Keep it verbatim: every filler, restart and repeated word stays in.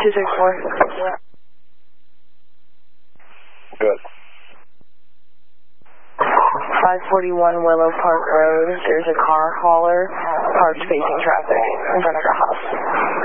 two six four. Good. five forty-one Willow Park Road. There's a car hauler parked facing traffic in front of the house.